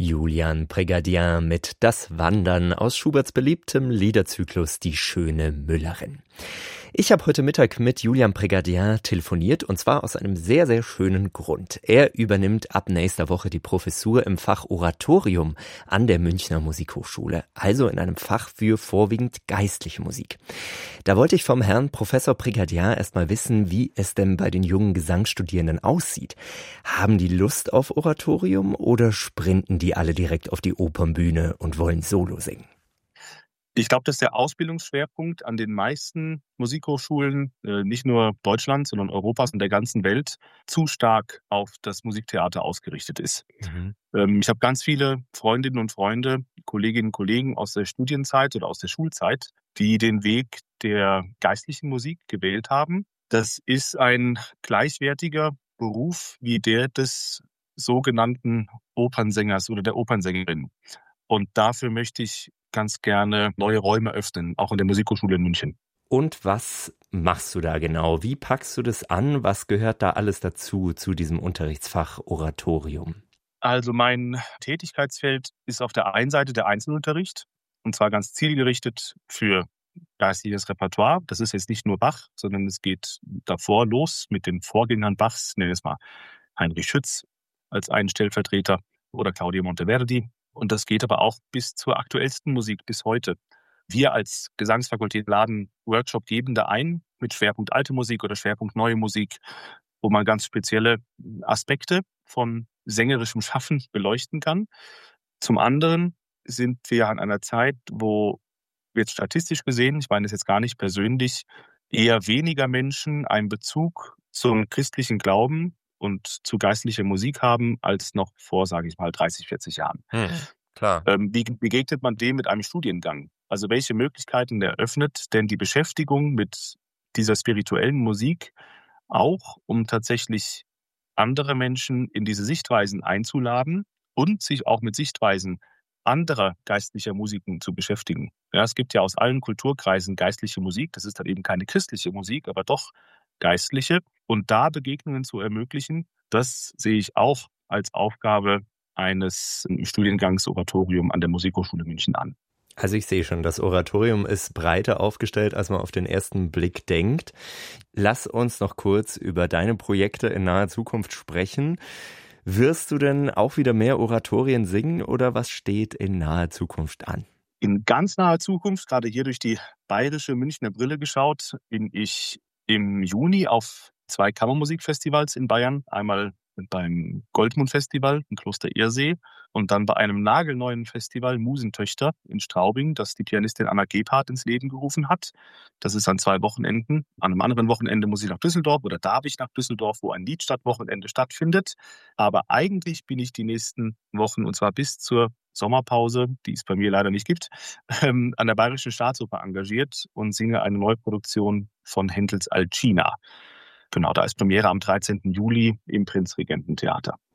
Julian Prégardien mit Das Wandern aus Schuberts beliebtem Liederzyklus Die schöne Müllerin. Ich habe heute Mittag mit Julian Prégardien telefoniert und zwar aus einem sehr, sehr schönen Grund. Er übernimmt ab nächster Woche die Professur im Fach Oratorium an der Münchner Musikhochschule, also in einem Fach für vorwiegend geistliche Musik. Da wollte ich vom Herrn Professor Prégardien erstmal wissen, wie es denn bei den jungen Gesangsstudierenden aussieht. Haben die Lust auf Oratorium oder sprinten die alle direkt auf die Opernbühne und wollen Solo singen? Ich glaube, dass der Ausbildungsschwerpunkt an den meisten Musikhochschulen, nicht nur Deutschlands, sondern Europas und der ganzen Welt, zu stark auf das Musiktheater ausgerichtet ist. Ich habe ganz viele Freundinnen und Freunde, Kolleginnen und Kollegen aus der Studienzeit oder aus der Schulzeit, die den Weg der geistlichen Musik gewählt haben. Das ist ein gleichwertiger Beruf wie der des sogenannten Opernsängers oder der Opernsängerin. Und dafür möchte ich ganz gerne neue Räume öffnen, auch in der Musikhochschule in München. Und was machst du da genau? Wie packst du das an? Was gehört da alles dazu, zu diesem Unterrichtsfach Oratorium? Also mein Tätigkeitsfeld ist auf der einen Seite der Einzelunterricht, und zwar ganz zielgerichtet für geistliches Repertoire. Das ist jetzt nicht nur Bach, sondern es geht davor los mit den Vorgängern Bachs, nennen wir es mal Heinrich Schütz als einen Stellvertreter oder Claudio Monteverdi. Und das geht aber auch bis zur aktuellsten Musik, bis heute. Wir als Gesangsfakultät laden Workshopgebende ein mit Schwerpunkt alte Musik oder Schwerpunkt neue Musik, wo man ganz spezielle Aspekte von sängerischem Schaffen beleuchten kann. Zum anderen sind wir an einer Zeit, wo jetzt statistisch gesehen, ich meine das jetzt gar nicht persönlich, eher weniger Menschen einen Bezug zum christlichen Glauben und zu geistlicher Musik haben, als noch vor, sage ich mal, 30, 40 Jahren. Klar. Wie begegnet man dem mit einem Studiengang? Also welche Möglichkeiten eröffnet denn die Beschäftigung mit dieser spirituellen Musik auch, um tatsächlich andere Menschen in diese Sichtweisen einzuladen und sich auch mit Sichtweisen anderer geistlicher Musiken zu beschäftigen? Ja, es gibt ja aus allen Kulturkreisen geistliche Musik. Das ist dann eben keine christliche Musik, aber doch geistliche. Und da Begegnungen zu ermöglichen, das sehe ich auch als Aufgabe eines Studiengangs Oratorium an der Musikhochschule München an. Also ich sehe schon, das Oratorium ist breiter aufgestellt, als man auf den ersten Blick denkt. Lass uns noch kurz über deine Projekte in naher Zukunft sprechen. Wirst du denn auch wieder mehr Oratorien singen oder was steht in naher Zukunft an? In ganz naher Zukunft, gerade hier durch die bayerische Münchner Brille geschaut, bin ich im Juni auf 2 Kammermusikfestivals in Bayern. Einmal beim Goldmund-Festival in Kloster-Ehrsee und dann bei einem nagelneuen Festival Musentöchter in Straubing, das die Pianistin Anna Gebhardt ins Leben gerufen hat. Das ist an 2 Wochenenden. An einem anderen Wochenende muss ich nach Düsseldorf oder darf ich nach Düsseldorf, wo ein Liedstadtwochenende stattfindet. Aber eigentlich bin ich die nächsten Wochen, und zwar bis zur Sommerpause, die es bei mir leider nicht gibt, an der Bayerischen Staatsoper engagiert und singe eine Neuproduktion von Händels Alcina. Genau, da ist Premiere am 13. Juli im Prinzregententheater.